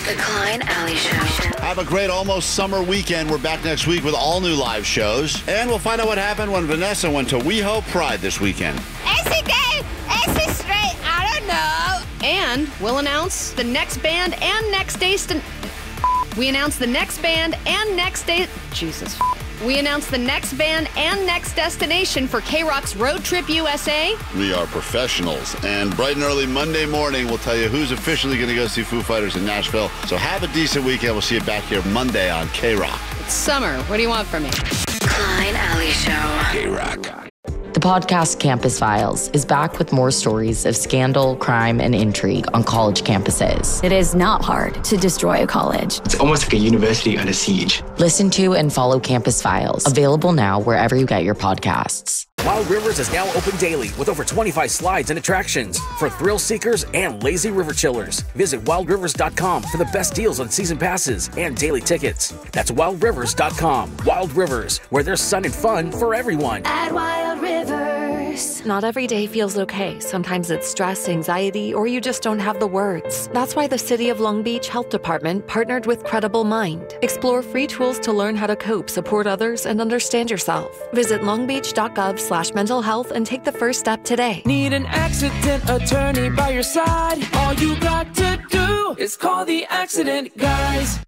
The Klein Alley Show. Have a great almost summer weekend. We're back next week with all new live shows. And we'll find out what happened when Vanessa went to WeHo Pride this weekend. Is he gay? Is he straight? I don't know. And we'll announce the next band and next destination. We announce the next band and next day. Jesus. We announce the next band and next destination for K-Rock's Road Trip USA. We are professionals. And bright and early Monday morning, we'll tell you who's officially going to go see Foo Fighters in Nashville. So have a decent weekend. We'll see you back here Monday on K-Rock. It's summer. What do you want from me? Klein Alley Show. K-Rock. The podcast Campus Files is back with more stories of scandal, crime, and intrigue on college campuses. It is not hard to destroy a college. It's almost like a university under siege. Listen to and follow Campus Files, available now wherever you get your podcasts. Wild Rivers is now open daily with over 25 slides and attractions for thrill seekers and lazy river chillers. Visit wildrivers.com for the best deals on season passes and daily tickets. That's wildrivers.com. Wild Rivers, where there's sun and fun for everyone. At Wild Rivers. Not every day feels okay. Sometimes it's stress, anxiety, or you just don't have the words. That's why the City of Long Beach Health Department partnered with Credible Mind. Explore free tools to learn how to cope, support others, and understand yourself. Visit longbeach.gov/mental health and take the first step today. Need an accident attorney by your side? All you got to do is call the accident guys.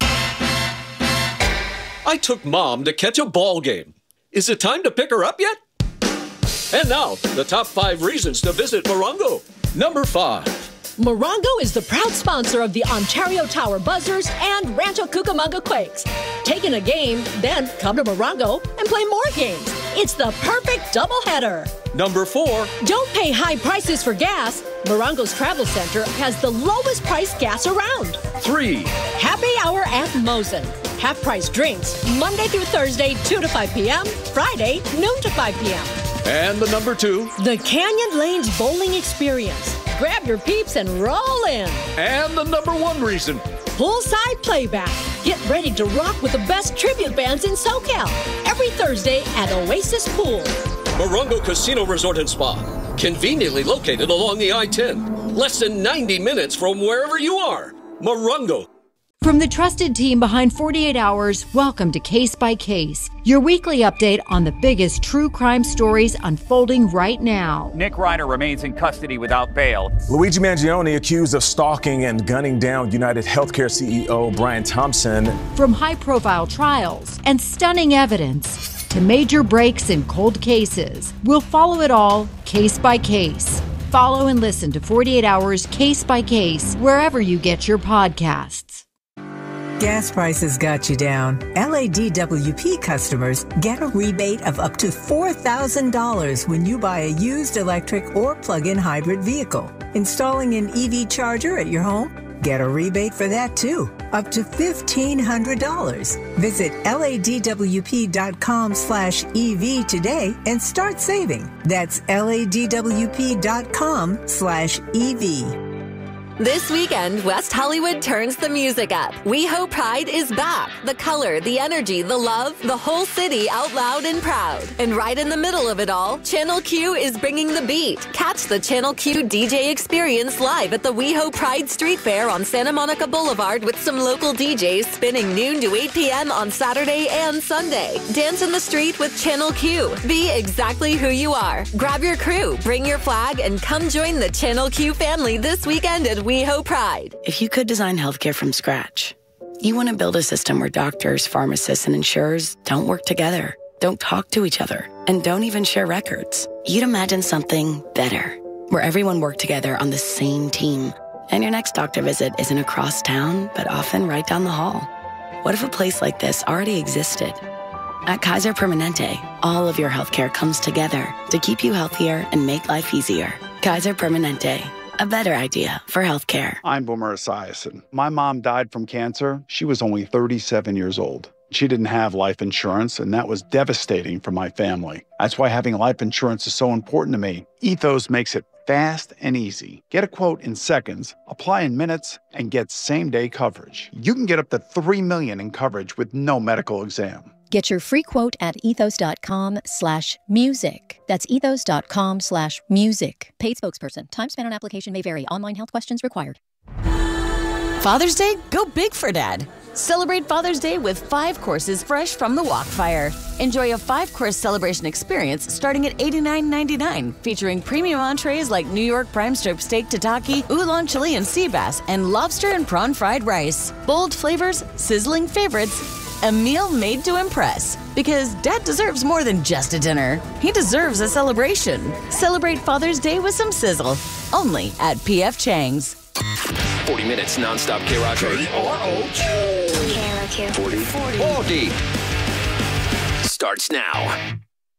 I took Mom to catch a ball game. Is it time to pick her up yet? And now, the top 5 reasons to visit Morongo. Number 5. Morongo is the proud sponsor of the Ontario Tower Buzzers and Rancho Cucamonga Quakes. Take in a game, then come to Morongo and play more games. It's the perfect doubleheader. Number 4. Don't pay high prices for gas. Morongo's Travel Center has the lowest price gas around. 3. Happy Hour at Mosen. Half-price drinks, Monday through Thursday, 2 to 5 p.m., Friday, noon to 5 p.m. And the number 2. The Canyon Lanes Bowling Experience. Grab your peeps and roll in. And the number 1 reason. Poolside playback. Get ready to rock with the best tribute bands in SoCal. Every Thursday at Oasis Pool. Morongo Casino Resort and Spa. Conveniently located along the I-10. Less than 90 minutes from wherever you are. Morongo. From the trusted team behind 48 Hours, welcome to Case by Case, your weekly update on the biggest true crime stories unfolding right now. Nick Ryder remains in custody without bail. Luigi Mangione accused of stalking and gunning down United Healthcare CEO Brian Thompson. From high-profile trials and stunning evidence to major breaks in cold cases, we'll follow it all case by case. Follow and listen to 48 Hours Case by Case wherever you get your podcasts. Gas prices got you down. LADWP customers get a rebate of up to $4,000 when you buy a used electric or plug-in hybrid vehicle. Installing an EV charger at your home? Get a rebate for that too, up to $1,500. Visit ladwp.com/EV today and start saving. That's ladwp.com/EV. This weekend, West Hollywood turns the music up. WeHo Pride is back. The color, the energy, the love, the whole city out loud and proud. And right in the middle of it all, Channel Q is bringing the beat. Catch the Channel Q DJ experience live at the WeHo Pride Street Fair on Santa Monica Boulevard with some local DJs spinning noon to 8 p.m. on Saturday and Sunday. Dance in the street with Channel Q. Be exactly who you are. Grab your crew, bring your flag, and come join the Channel Q family this weekend at WeHo Pride. If you could design healthcare from scratch, you want to build a system where doctors, pharmacists, and insurers don't work together, don't talk to each other, and don't even share records. You'd imagine something better, where everyone worked together on the same team, and your next doctor visit isn't across town, but often right down the hall. What if a place like this already existed? At Kaiser Permanente, all of your healthcare comes together to keep you healthier and make life easier. Kaiser Permanente. A better idea for healthcare. I'm Boomer Esiason. My mom died from cancer. She was only 37 years old. She didn't have life insurance, and that was devastating for my family. That's why having life insurance is so important to me. Ethos makes it fast and easy. Get a quote in seconds, apply in minutes, and get same-day coverage. You can get up to $3 million in coverage with no medical exam. Get your free quote at ethos.com/music. That's ethos.com/music. Paid spokesperson. Time spent on application may vary. Online health questions required. Father's Day? Go big for Dad. Celebrate Father's Day with 5 courses fresh from the Wok Fire. Enjoy a 5-course celebration experience starting at $89.99, featuring premium entrees like New York prime strip steak tataki, oolong chili and sea bass, and lobster and prawn fried rice. Bold flavors, sizzling favorites, a meal made to impress. Because Dad deserves more than just a dinner. He deserves a celebration. Celebrate Father's Day with some sizzle. Only at P.F. Chang's. 40 minutes nonstop K-Rock. KROQ. 40 starts now.